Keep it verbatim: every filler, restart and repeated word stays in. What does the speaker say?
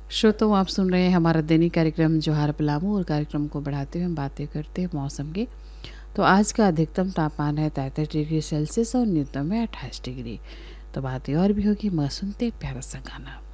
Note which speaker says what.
Speaker 1: श्रोताओं, आप सुन रहे हैं हमारा दैनिक कार्यक्रम जोहार पलामू और कार्यक्रम को बढ़ाते हुए हम बातें करते हैं मौसम की। तो आज का अधिकतम तापमान है तैंतीस डिग्री सेल्सियस और न्यूनतम है अट्ठाईस डिग्री। तो बातें और भी होगी, मगर सुनते एक प्यारा सा गाना।